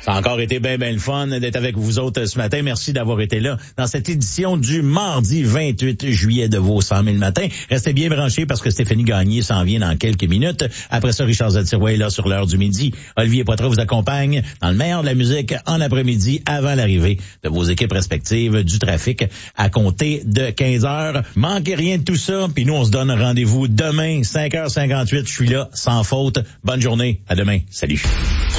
Ça a encore été bien le fun d'être avec vous autres ce matin. Merci d'avoir été là dans cette édition du mardi 28 juillet de vos 100 000 matins. Restez bien branchés parce que Stéphanie Gagné s'en vient dans quelques minutes. Après ça, Richard Zatirois est là sur l'heure du midi. Olivier Poitras vous accompagne dans le meilleur de la musique en après-midi avant l'arrivée de vos équipes respectives du trafic à compter de 15 heures. Manquez rien de tout ça. Puis nous, on se donne rendez-vous demain, 5h58. Je suis là, sans faute. Bonne journée. À demain. Salut.